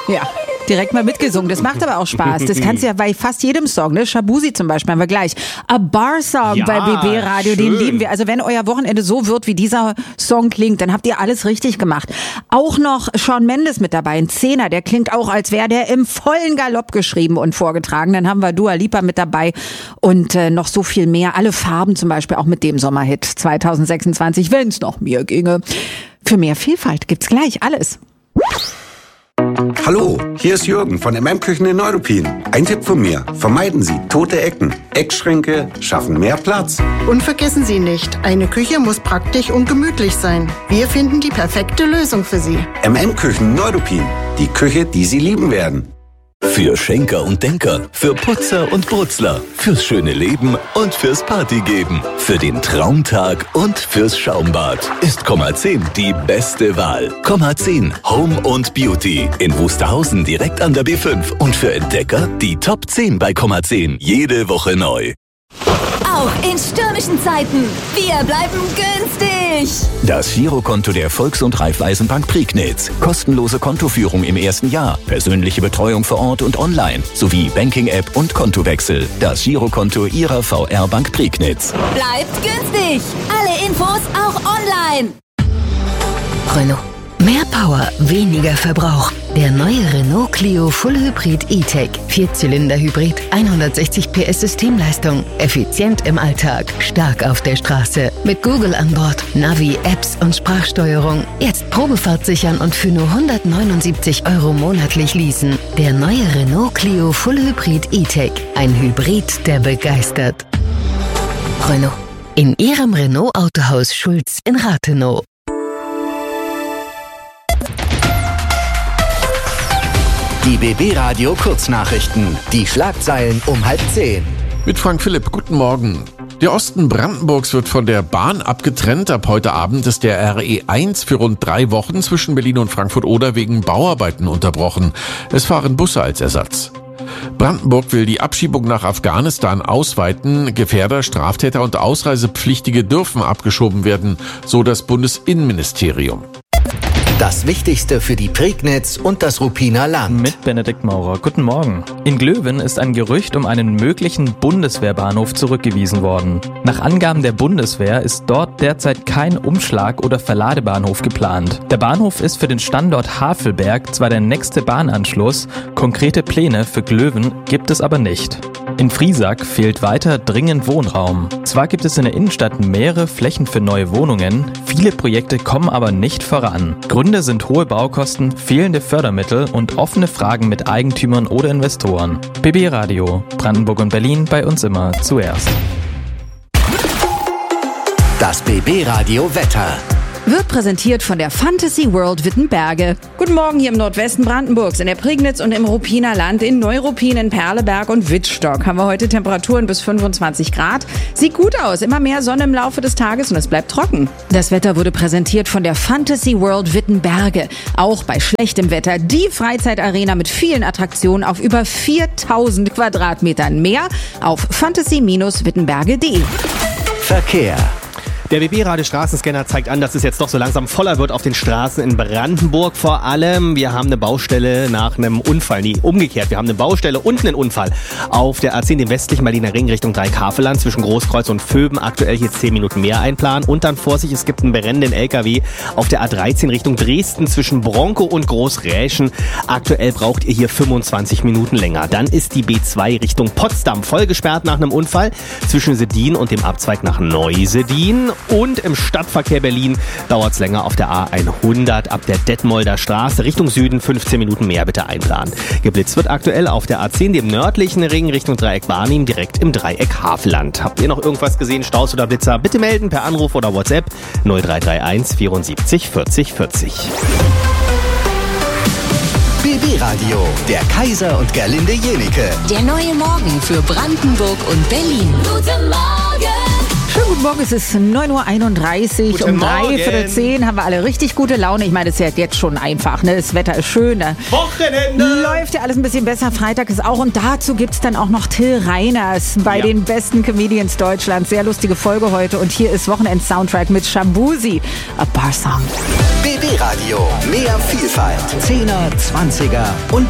Ja. Direkt mal mitgesungen. Das macht aber auch Spaß. Das kannst du ja bei fast jedem Song, ne? Shabuzi zum Beispiel haben wir gleich. A Bar Song bei BB Radio, den lieben wir. Also wenn euer Wochenende so wird, wie dieser Song klingt, dann habt ihr alles richtig gemacht. Auch noch Shawn Mendes mit dabei, ein Zehner, der klingt auch, als wäre der im vollen Galopp geschrieben und vorgetragen. Dann haben wir Dua Lipa mit dabei und noch so viel mehr. Alle Farben zum Beispiel, auch mit dem Sommerhit 2026, wenn's nach mir ginge. Für mehr Vielfalt gibt's gleich alles. Hallo, hier ist Jürgen von MM-Küchen in Neuruppin. Ein Tipp von mir: Vermeiden Sie tote Ecken. Eckschränke schaffen mehr Platz. Und vergessen Sie nicht, eine Küche muss praktisch und gemütlich sein. Wir finden die perfekte Lösung für Sie. MM-Küchen Neuruppin. Die Küche, die Sie lieben werden. Für Schenker und Denker, für Putzer und Brutzler, fürs schöne Leben und fürs Partygeben, für den Traumtag und fürs Schaumbad ist Komma10 die beste Wahl. Komma10 Home und Beauty in Wusterhausen direkt an der B5 und für Entdecker die Top 10 bei Komma10 jede Woche neu. Auch in stürmischen Zeiten, wir bleiben günstig. Das Girokonto der Volks- und Raiffeisenbank Prignitz. Kostenlose Kontoführung im ersten Jahr, persönliche Betreuung vor Ort und online, sowie Banking-App und Kontowechsel. Das Girokonto Ihrer VR-Bank Prignitz. Bleibt günstig. Alle Infos auch online. Renault. Mehr Power, weniger Verbrauch. Der neue Renault Clio Full Hybrid E-Tech. 4-Zylinder-Hybrid, 160 PS Systemleistung. Effizient im Alltag, stark auf der Straße. Mit Google an Bord, Navi, Apps und Sprachsteuerung. Jetzt Probefahrt sichern und für nur 179 € monatlich leasen. Der neue Renault Clio Full Hybrid E-Tech. Ein Hybrid, der begeistert. Renault. In Ihrem Renault Autohaus Schulz in Rathenow. Die BB Radio Kurznachrichten. Die Schlagzeilen um 9:30. Mit Frank Philipp, guten Morgen. Der Osten Brandenburgs wird von der Bahn abgetrennt. Ab heute Abend ist der RE1 für rund 3 Wochen zwischen Berlin und Frankfurt-Oder wegen Bauarbeiten unterbrochen. Es fahren Busse als Ersatz. Brandenburg will die Abschiebung nach Afghanistan ausweiten. Gefährder, Straftäter und Ausreisepflichtige dürfen abgeschoben werden, so das Bundesinnenministerium. Das Wichtigste für die Prignitz und das Ruppiner Land. Mit Benedikt Maurer. Guten Morgen. In Glöwen ist ein Gerücht um einen möglichen Bundeswehrbahnhof zurückgewiesen worden. Nach Angaben der Bundeswehr ist dort derzeit kein Umschlag- oder Verladebahnhof geplant. Der Bahnhof ist für den Standort Havelberg zwar der nächste Bahnanschluss, konkrete Pläne für Glöwen gibt es aber nicht. In Friesack fehlt weiter dringend Wohnraum. Zwar gibt es in der Innenstadt mehrere Flächen für neue Wohnungen, viele Projekte kommen aber nicht voran. Gründe sind hohe Baukosten, fehlende Fördermittel und offene Fragen mit Eigentümern oder Investoren. BB Radio, Brandenburg und Berlin, bei uns immer zuerst. Das BB Radio Wetter. Wird präsentiert von der Fantasy World Wittenberge. Guten Morgen hier im Nordwesten Brandenburgs, in der Prignitz und im Ruppiner Land, in Neuruppin, in Perleberg und Wittstock haben wir heute Temperaturen bis 25 Grad. Sieht gut aus, immer mehr Sonne im Laufe des Tages und es bleibt trocken. Das Wetter wurde präsentiert von der Fantasy World Wittenberge. Auch bei schlechtem Wetter die Freizeitarena mit vielen Attraktionen auf über 4000 Quadratmetern. Mehr auf fantasy-wittenberge.de. Verkehr. Der BB-Radio-Straßenscanner zeigt an, dass es jetzt doch so langsam voller wird auf den Straßen in Brandenburg. Vor allem, wir haben eine Baustelle nach einem Unfall. Nee, umgekehrt. Wir haben eine Baustelle und einen Unfall auf der A10, dem westlichen Berliner Ring Richtung Dreieckhaveland zwischen Großkreuz und Vöben. Aktuell hier 10 Minuten mehr einplanen. Und dann Vorsicht, es gibt einen brennenden LKW auf der A13 Richtung Dresden zwischen Bronkow und Großräschen. Aktuell braucht ihr hier 25 Minuten länger. Dann ist die B2 Richtung Potsdam voll gesperrt nach einem Unfall zwischen Sedin und dem Abzweig nach Neusedin. Und im Stadtverkehr Berlin dauert es länger auf der A100 ab der Detmolder Straße Richtung Süden. 15 Minuten mehr bitte einplanen. Geblitzt wird aktuell auf der A10, dem nördlichen Ring Richtung Dreieck Barnim, direkt im Dreieck Havelland. Habt ihr noch irgendwas gesehen, Staus oder Blitzer? Bitte melden per Anruf oder WhatsApp 0331 74 40 40. BB Radio, der Kaiser und Gerlinde Jenike. Der neue Morgen für Brandenburg und Berlin. Guten Morgen. Schönen guten Morgen, es ist 9.31 Uhr. Um 9:45 haben wir alle richtig gute Laune. Ich meine, das ist ja jetzt schon einfach, ne? Das Wetter ist schön. Ne? Wochenende! Läuft ja alles ein bisschen besser. Freitag ist auch. Und dazu gibt's dann auch noch Till Reiners bei den besten Comedians Deutschlands. Sehr lustige Folge heute. Und hier ist Wochenend-Soundtrack mit Shabuzi, A Bar Song. BB Radio, mehr Vielfalt. 10er, 20er und